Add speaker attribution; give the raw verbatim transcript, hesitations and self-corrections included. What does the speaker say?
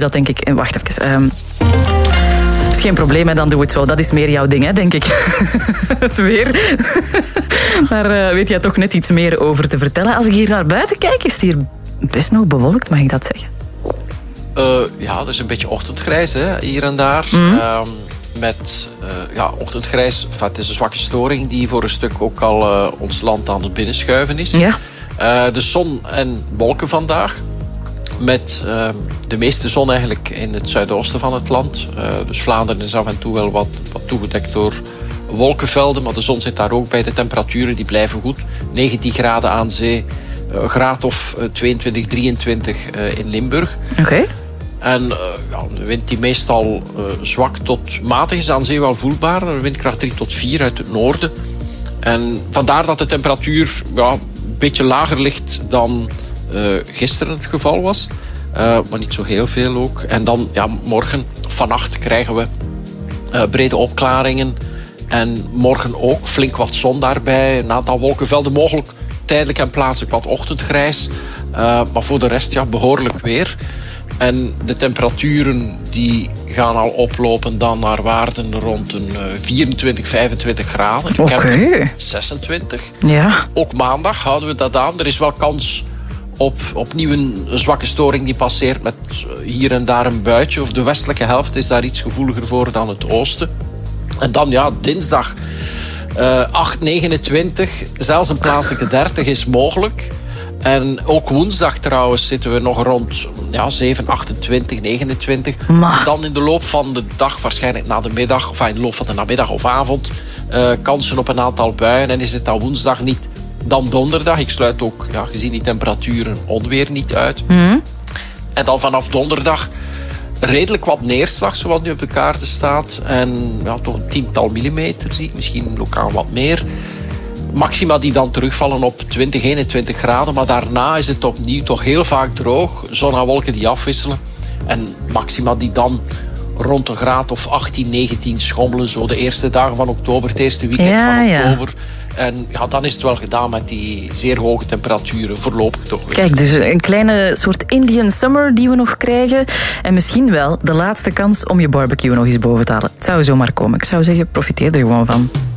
Speaker 1: dat denk ik... Wacht even. Um, dat is geen probleem, hè, dan doe het zo. Dat is meer jouw ding, hè, denk ik. Het weer. Daar uh, weet jij toch net iets meer over te vertellen. Als ik hier naar buiten kijk, is het hier best nog bewolkt, mag ik dat zeggen?
Speaker 2: Uh, ja, dat is een beetje ochtendgrijs, hè, hier en daar. Mm. Uh, met uh, ja, ochtendgrijs, enfin, het is een zwakke storing die voor een stuk ook al uh, ons land aan het binnenschuiven is.
Speaker 1: Ja.
Speaker 2: Uh, de zon en wolken vandaag. Met uh, de meeste zon eigenlijk in het zuidoosten van het land. Uh, dus Vlaanderen is af en toe wel wat, wat toegedekt door wolkenvelden. Maar de zon zit daar ook bij. De temperaturen die blijven goed. negentien graden aan zee. Een graad of tweeëntwintig, drieëntwintig uh, in Limburg.
Speaker 1: Oké. Okay.
Speaker 2: En uh, ja, de wind die meestal uh, zwak tot matig is aan zee wel voelbaar. Een windkracht drie tot vier uit het noorden. En vandaar dat de temperatuur ja, een beetje lager ligt dan uh, gisteren het geval was. Uh, maar niet zo heel veel ook. En dan ja, morgen, vannacht krijgen we uh, brede opklaringen. En morgen ook flink wat zon daarbij. Een aantal wolkenvelden, mogelijk tijdelijk en plaatselijk wat ochtendgrijs. Uh, maar voor de rest ja, behoorlijk weer. En de temperaturen die gaan al oplopen dan naar waarden rond een vierentwintig, vijfentwintig graden.
Speaker 1: Oké. Okay.
Speaker 2: zesentwintig.
Speaker 1: Ja.
Speaker 2: Ook maandag houden we dat aan. Er is wel kans op opnieuw een zwakke storing die passeert met hier en daar een buitje. Of de westelijke helft is daar iets gevoeliger voor dan het oosten. En dan ja, dinsdag uh, acht, negenentwintig, zelfs een plaatselijke dertig is mogelijk. En ook woensdag trouwens zitten we nog rond ja, zeven, achtentwintig, negenentwintig.
Speaker 1: Maar.
Speaker 2: Dan in de loop van de dag, waarschijnlijk na de middag, of in de loop van de namiddag of avond, uh, kansen op een aantal buien. En is het dan woensdag niet, dan donderdag. Ik sluit ook, ja, gezien die temperaturen, onweer niet uit.
Speaker 1: Mm.
Speaker 2: En dan vanaf donderdag redelijk wat neerslag, zoals nu op de kaarten staat. En ja, toch een tiental millimeter zie ik, misschien lokaal wat meer. Maxima die dan terugvallen op twintig, eenentwintig graden. Maar daarna is het opnieuw toch heel vaak droog. Zon en wolken die afwisselen. En maxima die dan rond een graad of achttien, negentien schommelen. Zo de eerste dagen van oktober, het eerste weekend
Speaker 1: ja,
Speaker 2: van oktober.
Speaker 1: Ja.
Speaker 2: En ja, dan is het wel gedaan met die zeer hoge temperaturen. Voorlopig toch weer.
Speaker 1: Kijk, dus een kleine soort Indian summer die we nog krijgen. En misschien wel de laatste kans om je barbecue nog eens boven te halen. Het zou zomaar komen. Ik zou zeggen, profiteer er gewoon van.